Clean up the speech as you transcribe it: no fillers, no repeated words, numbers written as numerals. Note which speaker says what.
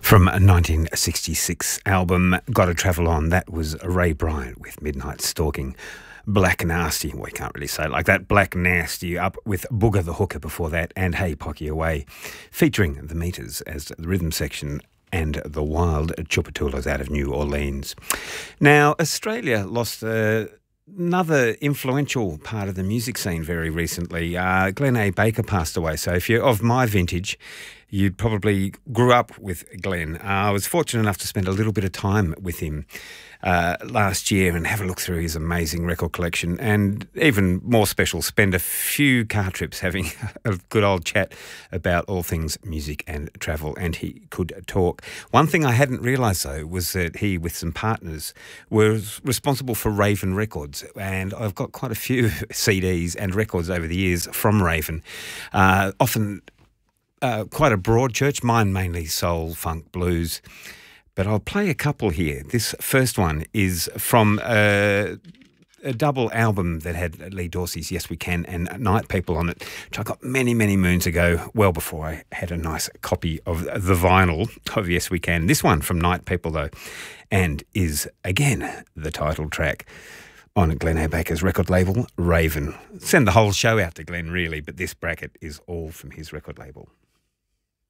Speaker 1: From a 1966 album, Gotta Travel On, that was Ray Bryant with Midnight Stalking. Black Nasty, we can't really say it like that, Black Nasty up with Booger the Hooker before that, and Hey Pocky Away, featuring the Meters as the rhythm section and the Wild Chupatulas out of New Orleans. Now, Australia lost another influential part of the music scene very recently. Glenn A. Baker passed away, so if you're of my vintage, you'd probably grew up with Glenn. I was fortunate enough to spend a little bit of time with him last year and have a look through his amazing record collection, and even more special, spend a few car trips having a good old chat about all things music and travel, and he could talk. One thing I hadn't realised, though, was that he, with some partners, was responsible for Raven Records, and I've got quite a few CDs and records over the years from Raven, often quite a broad church, mine mainly soul, funk, blues. But I'll play a couple here. This first one is from a double album that had Lee Dorsey's Yes We Can and Night People on it, which I got many, many moons ago, well before I had a nice copy of the vinyl of Yes We Can. This one from Night People, though, and is, again, the title track on Glenn A. Baker's record label, Raven. Send the whole show out to Glenn, really, but this bracket is all from his record label.